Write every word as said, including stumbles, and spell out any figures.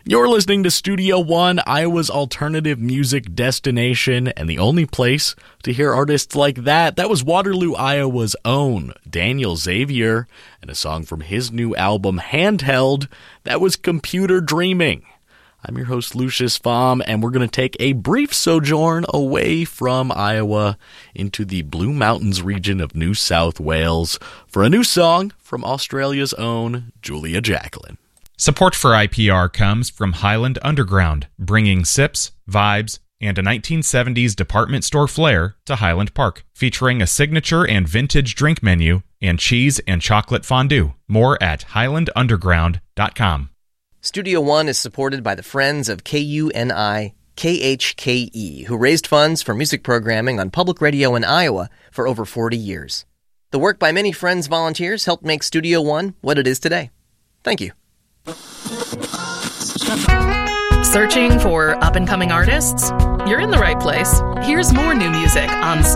You're listening to Studio One, Iowa's alternative music destination, and the only place to hear artists like that. That was Waterloo, Iowa's own Daniel Xavier, and a song from his new album, Handheld. That was Computer Dreaming. I'm your host, Lucius Pflaum, and we're going to take a brief sojourn away from Iowa into the Blue Mountains region of New South Wales for a new song from Australia's own Julia Jacklin. Support for I P R comes from Highland Underground, bringing sips, vibes, and a nineteen seventies department store flair to Highland Park, featuring a signature and vintage drink menu and cheese and chocolate fondue. More at highland underground dot com. Studio One is supported by the Friends of K U N I K H K E, who raised funds for music programming on public radio in Iowa for over forty years. The work by many Friends volunteers helped make Studio One what it is today. Thank you. Searching for up-and-coming artists? You're in the right place. Here's more new music on